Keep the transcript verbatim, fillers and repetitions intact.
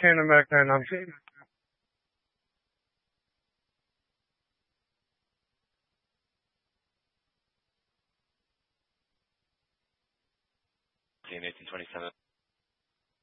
Shannon back there, and I'm seeing. eighteen twenty-seven.